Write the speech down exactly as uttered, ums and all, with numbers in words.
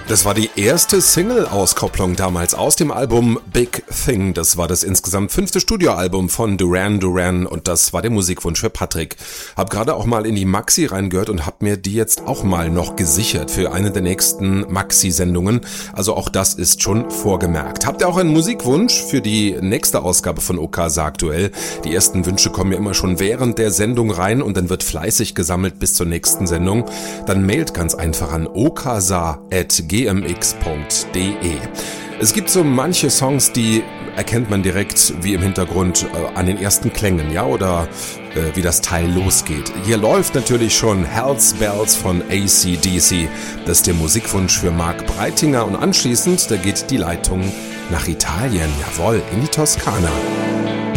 Das war die erste Single-Auskopplung damals aus dem Album Big Thing. Das war das insgesamt fünfte Studioalbum von Duran Duran und das war der Musikwunsch für Patrick. Hab gerade auch mal in die Maxi reingehört und hab mir die jetzt auch mal noch gesichert für eine der nächsten Maxi-Sendungen. Also auch das ist schon vorgemerkt. Habt ihr auch einen Musikwunsch für die nächste Ausgabe von Okasa aktuell? Die ersten Wünsche kommen ja immer schon während der Sendung rein und dann wird fleißig gesammelt bis zur nächsten Sendung. Dann mailt ganz einfach an okasa at g m x punkt d e. Es gibt so manche Songs, die erkennt man direkt wie im Hintergrund äh, an den ersten Klängen, ja, oder äh, wie das Teil losgeht. Hier läuft natürlich schon Hell's Bells von A C D C. Das ist der Musikwunsch für Marc Breitinger und anschließend, da geht die Leitung nach Italien, jawohl, in die Toskana.